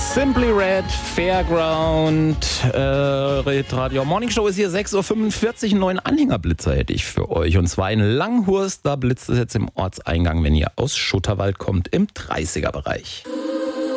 Simply Red, Fairground, Red Radio Morning Show ist hier 6.45 Uhr. Einen neuen Anhängerblitzer hätte ich für euch. Und zwar in Langhurst, da blitzt es jetzt im Ortseingang, wenn ihr aus Schutterwald kommt, im 30er-Bereich.